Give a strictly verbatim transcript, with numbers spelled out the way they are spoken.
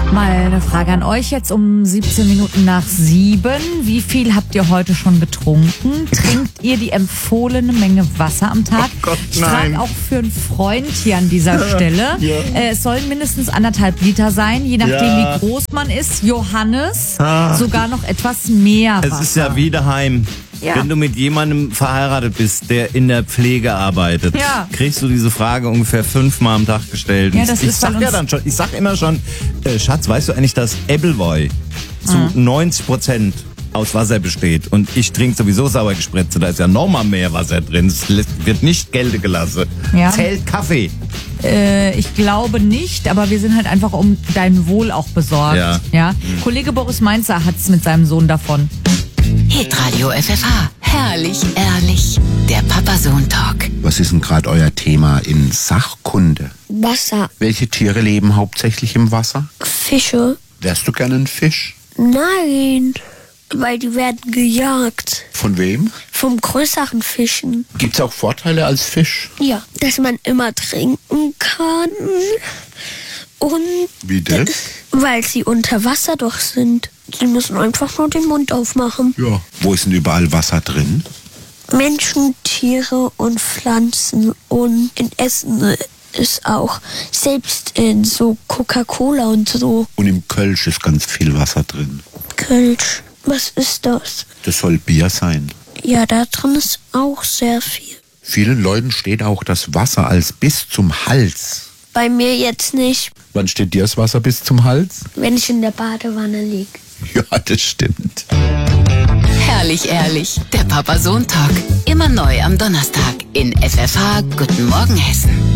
Mal eine Frage an euch jetzt um siebzehn Minuten nach sieben. Wie viel habt ihr heute schon getrunken? Trinkt ihr die empfohlene Menge Wasser am Tag? Oh Gott, ich nein. frage auch für einen Freund hier an dieser Stelle. Ja. Äh, es sollen mindestens anderthalb Liter sein, je nachdem Ja. wie groß man ist. Johannes, Ah. sogar noch etwas mehr Es Wasser. ist ja wie daheim. Ja. Wenn du mit jemandem verheiratet bist, der in der Pflege arbeitet, Ja. kriegst du diese Frage ungefähr fünfmal am Tag gestellt. Ja, das ich ist bei sag uns- ja dann schon, ich sag immer schon, äh, Schatz, weißt du eigentlich, dass Appleboy zu Mhm. neunzig Prozent aus Wasser besteht und ich trinke sowieso Sauergespritze, da ist ja noch mal mehr Wasser drin, es lässt- wird nicht gelten gelassen. Ja. Zählt Kaffee. Äh, ich glaube nicht, aber wir sind halt einfach um dein Wohl auch besorgt. Ja. Ja? Kollege Boris Mainzer hat's mit seinem Sohn davon. Hitradio F F H. Herrlich, ehrlich. Der Papa-Sohn-Talk. Was ist denn gerade euer Thema in Sachkunde? Wasser, Welche Tiere leben hauptsächlich im Wasser? Fische. Wärst du gerne ein Fisch? Nein, weil die werden gejagt Von wem? vom größeren Fischen. Gibt's auch Vorteile als Fisch? Ja, dass man immer trinken kann und Wie das? weil sie unter Wasser doch sind. Sie müssen einfach nur den Mund aufmachen. Ja. Wo ist denn überall Wasser drin? Menschen, Tiere und Pflanzen und in Essen ist auch, selbst in so Coca-Cola und so. Und im Kölsch ist ganz viel Wasser drin. Kölsch, was ist das? Das soll Bier sein. Ja, da drin ist auch sehr viel. Vielen Leuten steht auch das Wasser als bis zum Hals. Bei mir jetzt nicht, Wann steht dir das Wasser bis zum Hals? wenn ich in der Badewanne liege. Ja, das stimmt. Herrlich, ehrlich. Der Papa-Sohn-Talk. Immer neu am Donnerstag in F F H. Guten Morgen, Hessen.